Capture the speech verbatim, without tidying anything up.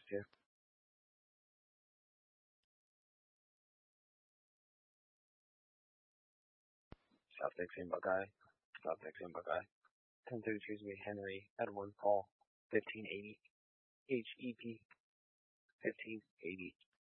two. South Dixon Buckeye. South Dixon Buckeye. ten through choose me Henry Edward Paul. fifteen eighty. H E P. fifteen eighty.